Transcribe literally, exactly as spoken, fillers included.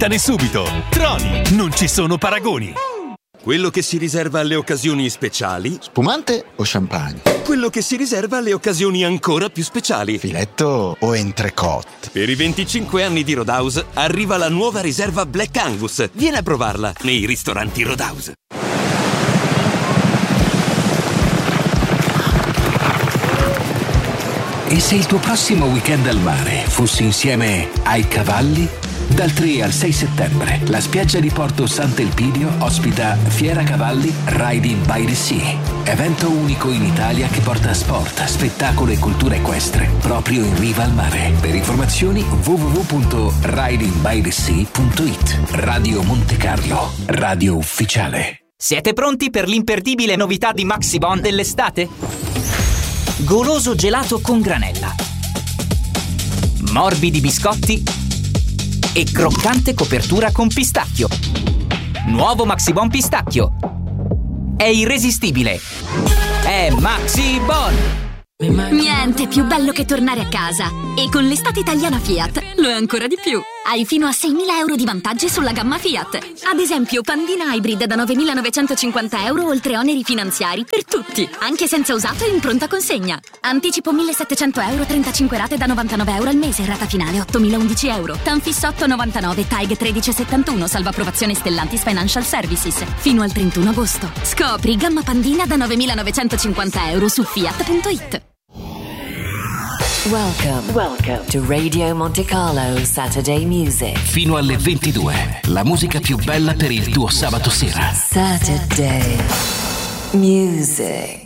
Smettane subito! Troni, non ci sono paragoni! Quello che si riserva alle occasioni speciali. Spumante o champagne? Quello che si riserva alle occasioni ancora più speciali. Filetto o entrecôte? Per i venticinque anni di Roadhouse arriva la nuova riserva Black Angus. Vieni a provarla nei ristoranti Roadhouse. E se il tuo prossimo weekend al mare fosse insieme ai cavalli? Dal tre al sei settembre, la spiaggia di Porto Sant'Elpidio ospita Fiera Cavalli Riding by the Sea, evento unico in Italia che porta sport, spettacolo e cultura equestre proprio in riva al mare. Per informazioni w w w punto riding by the sea punto it. Radio Monte Carlo, radio ufficiale. Siete pronti per l'imperdibile novità di Maxibon dell'estate? Goloso gelato con granella, morbidi biscotti e croccante copertura con pistacchio. Nuovo Maxibon pistacchio. È irresistibile. È Maxibon. Niente più bello che tornare a casa. E con l'estate italiana Fiat lo è ancora di più. Hai fino a seimila euro di vantaggi sulla gamma Fiat. Ad esempio Pandina Hybrid da novemilanovecentocinquanta euro oltre oneri finanziari per tutti, anche senza usato e in pronta consegna. Anticipo millesettecento euro, trentacinque rate da novantanove euro al mese, rata finale ottomilaundici euro. Tanfis otto novantanove, T A G tredici settantuno, salva approvazione Stellantis Financial Services. Fino al trentuno agosto. Scopri gamma Pandina da novemilanovecentocinquanta euro su fiat punto it. Welcome, welcome to Radio Monte Carlo Saturday Music. Fino alle ventidue, la musica più bella per il tuo sabato sera. Saturday Music.